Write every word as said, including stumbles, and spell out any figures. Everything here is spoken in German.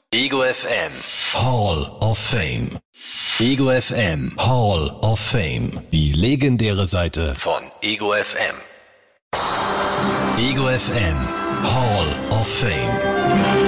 Ego F M Hall of Fame. Ego F M Hall of Fame. Die legendäre Seite von Ego F M. Ego F M Hall of Fame.